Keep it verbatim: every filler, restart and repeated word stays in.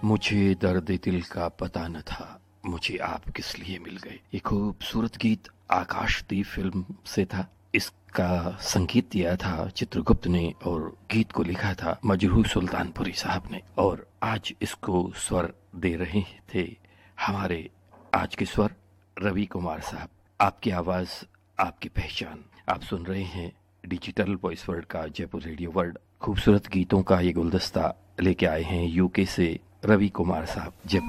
मुझे दर्द दिल का पता न था, मुझे आप किस लिए मिल गए। ये खूबसूरत गीत आकाशदीप फिल्म से था। इसका संगीत दिया था चित्रगुप्त ने और गीत को लिखा था मजरूह सुल्तानपुरी साहब ने। और आज इसको स्वर दे रहे थे हमारे आज के स्वर रवि कुमार साहब। आपकी आवाज़, आपकी पहचान। आप सुन रहे हैं डिजिटल वॉइस वर्ल्ड का जयपुर रेडियो वर्ल्ड। खूबसूरत गीतों का ये गुलदस्ता लेके आए हैं यूके से रवि कुमार साहब जयपुर।